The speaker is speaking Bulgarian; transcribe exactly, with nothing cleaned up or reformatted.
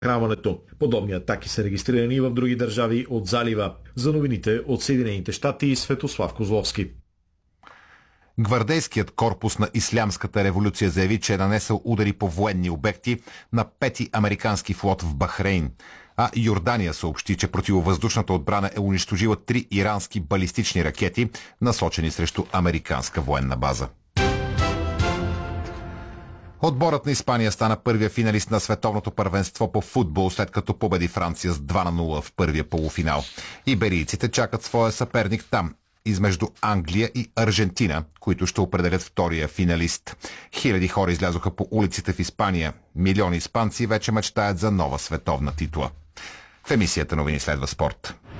Хранването. Подобни атаки са регистрирани и в други държави от залива. За новините от Съединените щати и Светослав Козловски. Гвардейският корпус на Ислямската революция заяви, че е нанесъл удари по военни обекти на пети американски флот в Бахрейн. А Йордания съобщи, че противовъздушната отбрана е унищожила три ирански балистични ракети, насочени срещу американска военна база. Отборът на Испания стана първия финалист на световното първенство по футбол, след като победи Франция с два на нула в първия полуфинал. Иберийците чакат своя съперник там, измежду Англия и Аржентина, които ще определят втория финалист. Хиляди хора излязоха по улиците в Испания. Милиони испанци вече мечтаят за нова световна титла. В емисията новини следва спорт.